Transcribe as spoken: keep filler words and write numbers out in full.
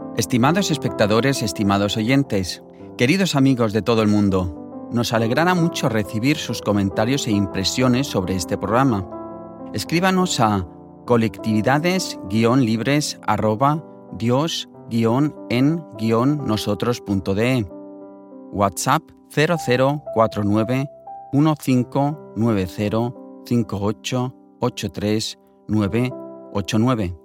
Estimados espectadores, estimados oyentes, queridos amigos de todo el mundo, nos alegrará mucho recibir sus comentarios e impresiones sobre este programa. Escríbanos a colectividades-libres arroba dios-en-nosotros punto de, WhatsApp cero cero cuatro nueve uno cinco nueve cero cinco ocho ocho tres nueve ocho nueve.